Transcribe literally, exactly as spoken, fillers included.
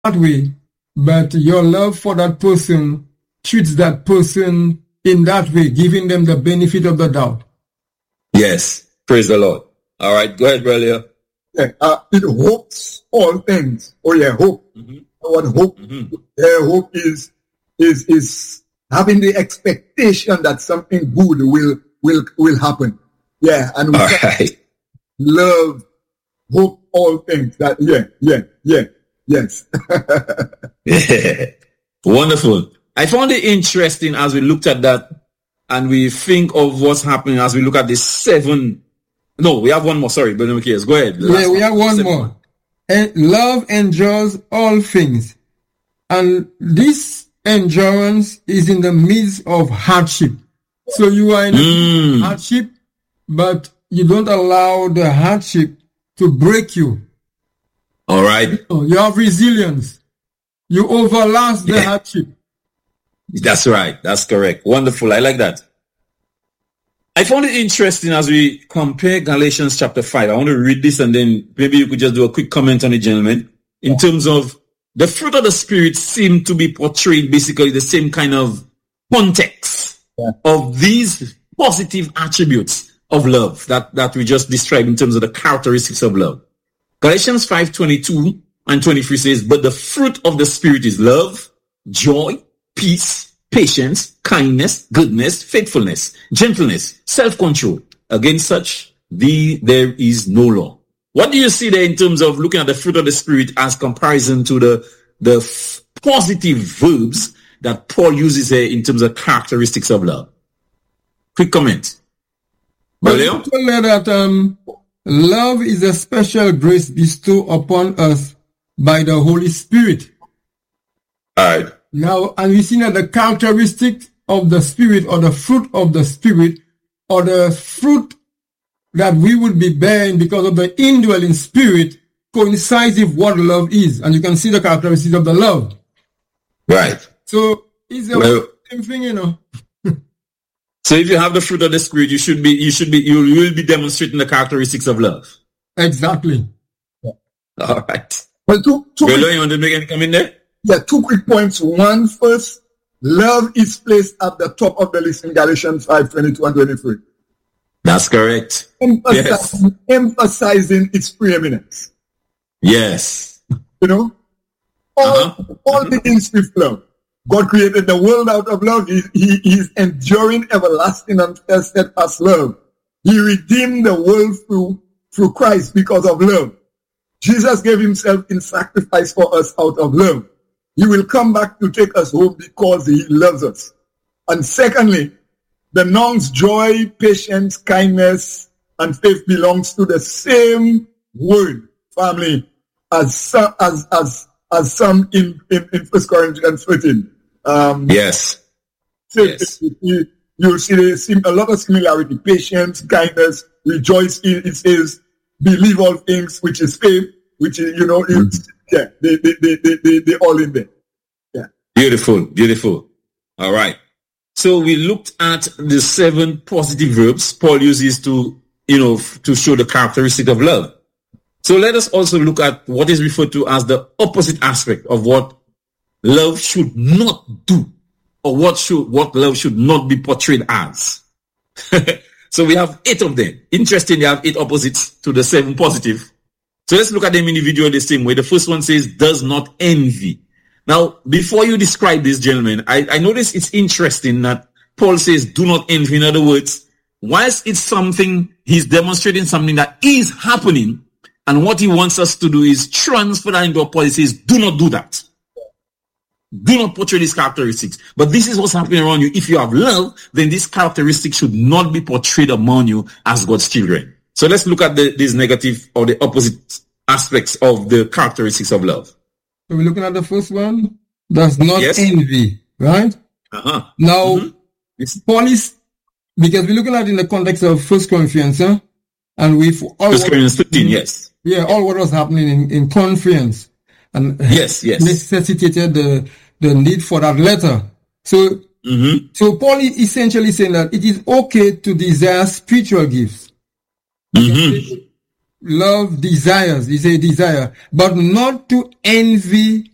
that way, but your love for that person treats that person in that way, giving them the benefit of the doubt. Yes. Praise the Lord. All right. Go ahead, brother. Yeah, uh, it hopes all things. Oh yeah, hope. Mm-hmm. What hope? Mm-hmm. Yeah, hope is is is having the expectation that something good will will will happen. Yeah, and we all right. love, hope all things. That yeah, yeah, yeah, yes. Yeah. Wonderful. I found it interesting as we looked at that, and we think of what's happening as we look at the seven. No, we have one more. Sorry, but okay, go ahead. Yeah, we have one more. One. And love endures all things, and this endurance is in the midst of hardship. So you are in mm. hardship, but you don't allow the hardship to break you. All right. You have resilience. You overlast the yeah. hardship. That's right. That's correct. Wonderful. I like that. I found it interesting as we compare Galatians chapter five. I want to read this and then maybe you could just do a quick comment on it, gentlemen. In terms of the fruit of the Spirit seem to be portrayed basically the same kind of context yeah. of these positive attributes of love that, that we just described in terms of the characteristics of love. Galatians five twenty-two and twenty-three says, but the fruit of the Spirit is love, joy, peace, patience, kindness, goodness, faithfulness, gentleness, self-control. Against such, the, there is no law. What do you see there in terms of looking at the fruit of the Spirit as comparison to the, the f- positive verbs that Paul uses here in terms of characteristics of love? Quick comment. Well, you told me that um, love is a special grace bestowed upon us by the Holy Spirit. All right. Now, and we see that the characteristics of the Spirit or the fruit of the Spirit or the fruit that we would be bearing because of the indwelling Spirit coincides with what love is. And you can see the characteristics of the love. Right. So it's the well, same thing, you know. So if you have the fruit of the Spirit, you should be, you should be, you will be demonstrating the characteristics of love. Exactly. Yeah. All right. Well, two, two well, quick, you want to make any comment there? Yeah, two quick points. One, first, love is placed at the top of the list in Galatians five twenty-two and twenty-three. That's correct. Emphasizing, yes. emphasizing its preeminence. Yes. You know, all, uh-huh. all begins with love. God created the world out of love. He, he is enduring, everlasting, and steadfast love. He redeemed the world through, through Christ because of love. Jesus gave himself in sacrifice for us out of love. He will come back to take us home because he loves us. And secondly, the noun's joy, patience, kindness, and faith belongs to the same word, family, as some, as, as, as some in, in, in First Corinthians thirteen. Um, yes. So yes. You, you'll see the, a lot of similarity, patience, kindness, rejoice in, it says, believe all things, which is faith, which is, you know, mm-hmm. it's, yeah, they, they, they, they, they, they all in there. Yeah. Beautiful, beautiful. All right. So we looked at the seven positive verbs Paul uses to, you know, to show the characteristic of love. So let us also look at what is referred to as the opposite aspect of what love should not do, or what should, what love should not be portrayed as. So we have eight of them. Interesting, they have eight opposites to the seven positive. So let's look at them individually the same way. The first one says, does not envy. Now, before you describe this, gentlemen, I, I notice it's interesting that Paul says, do not envy. In other words, whilst it's something, he's demonstrating something that is happening, and what he wants us to do is transfer that into a policy. Says, do not do that. Do not portray these characteristics. But this is what's happening around you. If you have love, then this characteristic should not be portrayed among you as God's children. So let's look at the, these negative or the opposite aspects of the characteristics of love. So we're looking at the first one. Does not yes. envy, right? Uh-huh. Now, mm-hmm. Paul is, because we're looking at it in the context of First Corinthians, huh? And we've all First Corinthians fifteen, yes. Yeah, all what was happening in, in Corinthians. And yes, yes. necessitated the, the need for that letter. So, mm-hmm. so Paul is essentially saying that it is okay to desire spiritual gifts. Mm-hmm. Love desires, he say desire, but not to envy